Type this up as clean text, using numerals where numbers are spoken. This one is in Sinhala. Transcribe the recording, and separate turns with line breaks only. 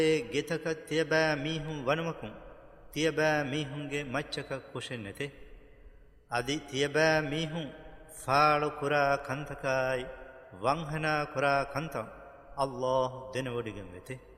ගෙතක තියබෑ මීහුන් වනමකුන් තියබෑ මීහුන්ගේ මච්චක කුෂෙන් නැතේ අදි තියබෑ මීහුන් ෆාලු කුරා කන්තකයි වංහනා කුරා කන්තම් අල්ලාහ් දෙනවඩිගෙන් වෙතේ